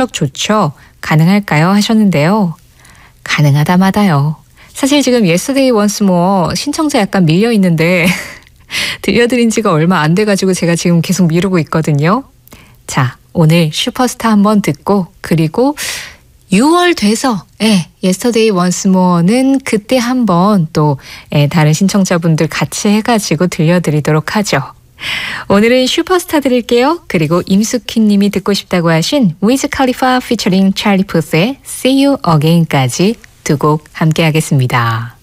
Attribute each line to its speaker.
Speaker 1: 신청곡 좋죠? 가능할까요? 하셨는데요. 가능하다 마다요. 사실 지금 Yesterday Once More 신청자 약간 밀려 있는데 들려드린 지가 얼마 안 돼가지고 제가 지금 계속 미루고 있거든요. 자, 오늘 슈퍼스타 한번 듣고 그리고 6월 돼서 Yesterday Once More는 그때 한번 또 다른 신청자분들 같이 해가지고 들려드리도록 하죠. 오늘은 슈퍼스타 드릴게요. 그리고 임숙희 님이 듣고 싶다고 하신 위즈 칼리파 피처링 찰리 푸스의 See You Again까지 두 곡 함께 하겠습니다.